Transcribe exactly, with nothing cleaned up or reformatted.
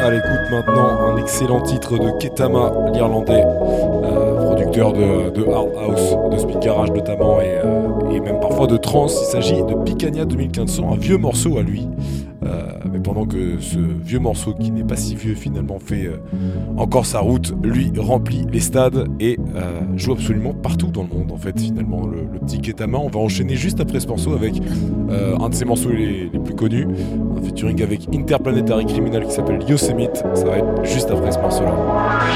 à l'écoute maintenant un excellent titre de Ketama, l'Irlandais, euh, producteur de, de hard house, de speed garage notamment, et, euh, et même parfois de trance. Il s'agit de Picanha deux mille quinze cents, un vieux morceau à lui. Euh, mais pendant que ce vieux morceau, qui n'est pas si vieux finalement, fait euh, encore sa route, lui remplit les stades et euh, joue absolument partout dans le monde en fait finalement, le, le petit Ketama. On va enchaîner juste après ce morceau avec euh, un de ses morceaux les, les plus connus, un featuring avec Interplanetary Criminal qui s'appelle Yosemite. Ça va être juste après ce morceau là.